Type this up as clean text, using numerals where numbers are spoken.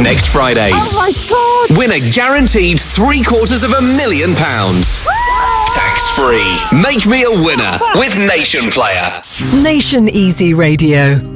next Friday. Oh my God! Win a guaranteed £750,000. Tax-free. Make me a winner with Nation Player. Nation Easy Radio.